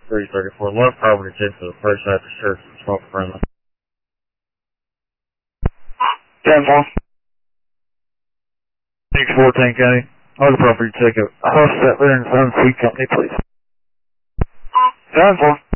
334 left, property check for the first half of church and smoke friendly. 10-4. 614 County. Other property check of House Settler and Sons Seed Company, please. 10-4.